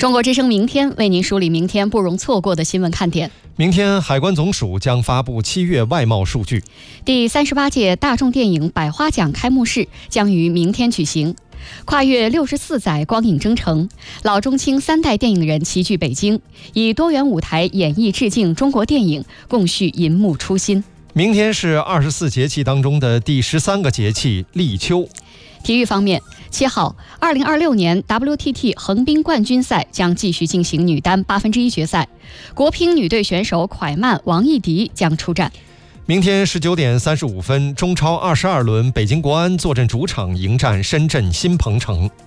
中国之声明天为您梳理明天不容错过的新闻看点。 明天海关总署将发布7月外贸数据。 第38届大众电影百花奖开幕式将于明天举行。跨越64载光影征程，老中青3代电影人齐聚北京，以多元舞台演绎致敬中国电影，共续银幕初心。 明天是24节气当中的第13个节气立秋。 体育方面，7号，2026年 WTT 横滨冠军赛将继续进行女单1/8决赛，国乒女队选手蒯曼、王艺迪将出战。 明天19点35分，中超22轮，北京国安坐镇主场迎战深圳新鹏城。